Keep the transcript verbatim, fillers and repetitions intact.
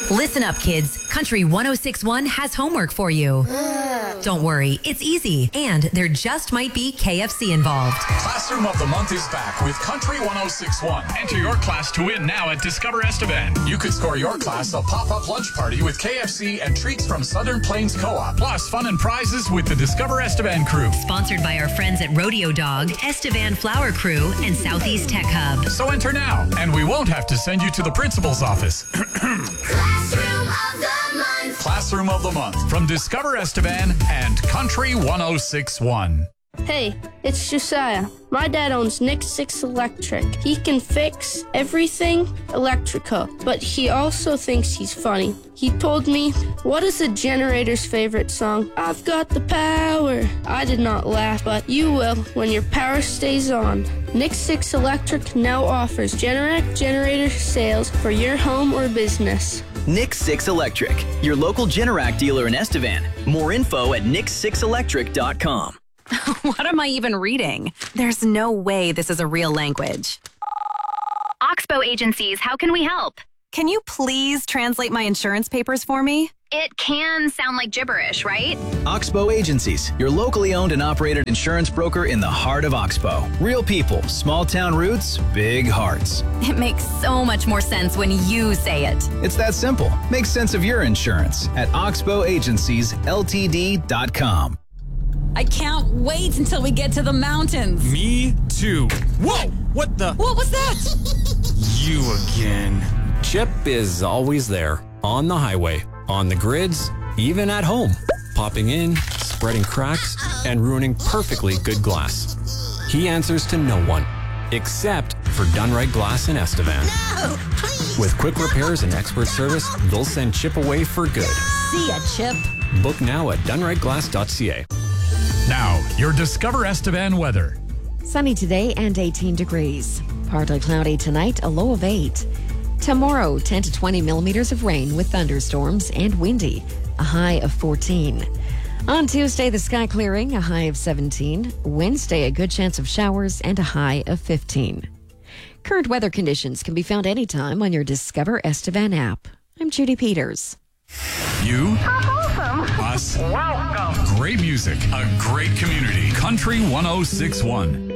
Listen up, kids. Country one oh six point one has homework for you. Don't worry, it's easy. And there just might be K F C involved. Classroom of the Month is back with Country one oh six point one. Enter your class to win now at Discover Estevan. You could score your class a pop-up lunch party with K F C and treats from Southern Plains Co-op. Plus, fun and prizes with the Discover Estevan crew. Sponsored by our friends at Rodeo Dog, Estevan Flower Crew, and Southeast Tech Hub. So enter now, and we won't have to send you to the principal's office. Classroom of the Month. Classroom of the Month from Discover Estevan and Country one oh six point one. Hey, it's Josiah. My dad owns Nick six Electric. He can fix everything electrical, but he also thinks he's funny. He told me, "What is a generator's favorite song?" "I've got the power." I did not laugh, but you will when your power stays on. Nick six Electric now offers Generac generator sales for your home or business. Nick six Electric, your local Generac dealer in Estevan. More info at nick six electric dot com. What am I even reading? There's no way this is a real language. Oxbow Agencies, how can we help? Can you please translate my insurance papers for me? It can sound like gibberish, right? Oxbow Agencies, your locally owned and operated insurance broker in the heart of Oxbow. Real people, small town roots, big hearts. It makes so much more sense when you say it. It's that simple. Make sense of your insurance at oxbow agencies l t d dot com. I can't wait until we get to the mountains. Me too. Whoa! What the? What was that? You again. Chip is always there, on the highway, on the grids, even at home, popping in, spreading cracks, and ruining perfectly good glass. He answers to no one, except for Done Right Glass in Estevan. No, please. With quick repairs and expert service, they'll send Chip away for good. See ya, Chip. Book now at done right glass dot c a. Now, your Discover Estevan weather. Sunny today and eighteen degrees. Partly cloudy tonight, a low of eight. Tomorrow, ten to twenty millimeters of rain with thunderstorms and windy, a high of fourteen. On Tuesday, the sky clearing, a high of seventeen. Wednesday, a good chance of showers and a high of fifteen. Current weather conditions can be found anytime on your Discover Estevan app. I'm Judy Peters. You, us, welcome. Great music, a great community. Country one oh six point one.